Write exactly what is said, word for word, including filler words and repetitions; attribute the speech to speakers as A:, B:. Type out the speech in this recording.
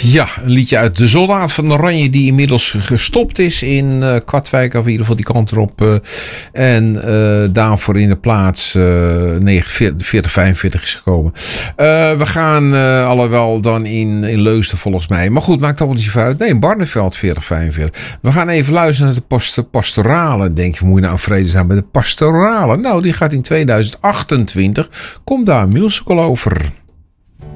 A: Ja, een liedje uit De Soldaat van Oranje die inmiddels gestopt is in uh, Katwijk, of in ieder geval die kant erop. Uh, en uh, daarvoor in de plaats uh, veertig vijfenveertig is gekomen. Uh, we gaan uh, alhoewel dan in, in Leusden volgens mij. Maar goed, maakt allemaal niet zoveel uit. Nee, in Barneveld veertig vijfenveertig. We gaan even luisteren naar de past- pastorale. Denk je, moet je nou vrede zijn bij de pastorale? Nou, die gaat in tweeduizend achtentwintig. Komt daar een musical over.